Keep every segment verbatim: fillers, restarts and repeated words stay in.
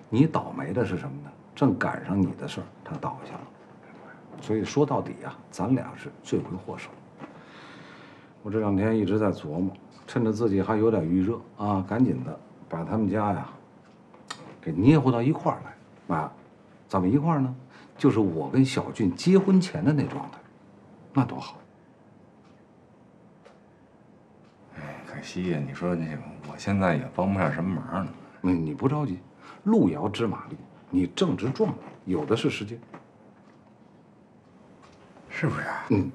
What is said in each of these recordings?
你倒霉的是什么呢？正赶上你的事儿，他倒下了。所以说到底啊，咱俩是罪魁祸首。我这两天一直在琢磨，趁着自己还有点余热啊，赶紧的把他们家呀给捏糊到一块儿来。啊，怎么一块儿呢？就是我跟小俊结婚前的那状态，那多好。 哎，可惜呀，你说那个，我现在也帮不上什么忙了。 你你不着急，路遥知马力，你正值壮年，有的是时间， 是不是？ 嗯。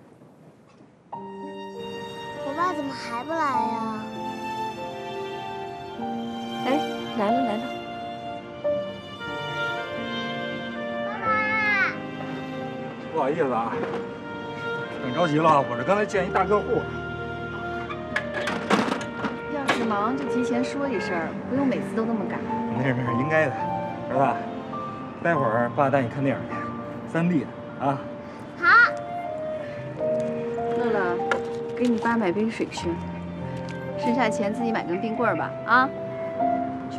我爸怎么还不来呀？ 哎，来了来了。 爸爸， 不好意思啊，等着急了，我这刚才见一大客户。 要是忙就提前说一声，不用每次都那么赶。 没事没事，应该的。儿子，待会儿爸带你看电影去，三 D 的啊。 好。 乐乐，给你爸买杯水去，剩下钱自己买根冰棍吧，啊。去。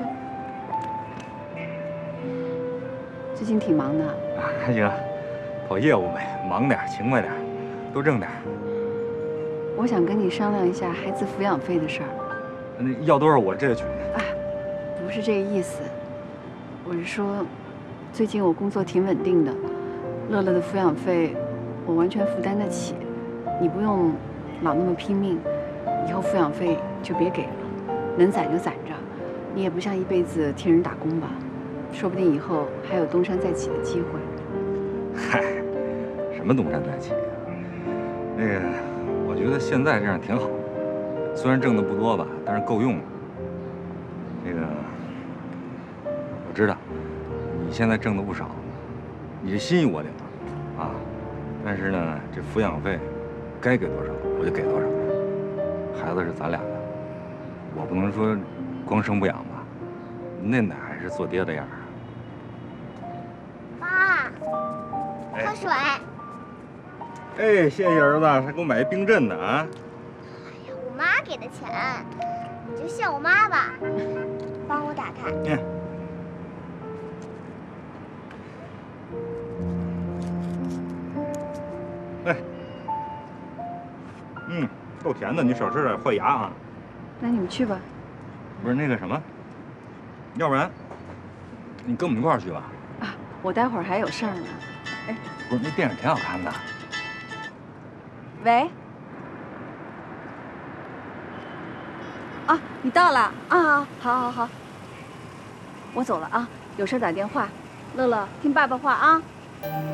最近挺忙的。 啊，还行，跑业务呗，忙点，勤快点，多挣点。 我想跟你商量一下孩子抚养费的事儿。 那要多少我这就取。 啊，不是这个意思，我是说，最近我工作挺稳定的，乐乐的抚养费我完全负担得起，你不用老那么拼命，以后抚养费就别给了，能攒就攒着。你也不想一辈子替人打工吧？说不定以后还有东山再起的机会。 嗨，什么东山再起啊？那个，我觉得现在这样挺好，虽然挣的不多吧，但是够用了。那个，我知道你现在挣的不少，你这心意我领了啊。但是呢，这抚养费该给多少我就给多少。孩子是咱俩的，我不能说光生不养吧，那哪还是做爹的样儿。 爸，喝水。 哎，谢谢儿子，还给我买一冰镇的啊！ 哎呀，我妈给的钱，你就谢我妈吧。帮我打开。 嗯。哎，嗯，够甜的，你少吃点，坏牙啊。 那你们去吧。 不是那个什么，要不然你跟我们一块儿去吧？ 啊，我待会儿还有事儿呢。哎， 不是，那电影挺好看的。 喂。啊，你到了啊！好，好，好。我走了啊，有事打电话。乐乐，听爸爸话啊。